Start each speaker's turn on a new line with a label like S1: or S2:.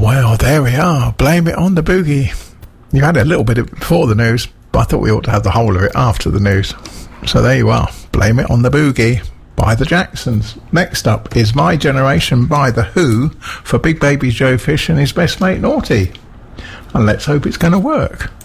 S1: Well, there we are. Blame it on the boogie. You had a little bit before the news, but I thought we ought to have the whole of it after the news. So there you are. Blame it on the boogie by the Jacksons. Next up is My Generation by The Who for Big Baby Joe Fish and his best mate Naughty. And let's hope it's going to work.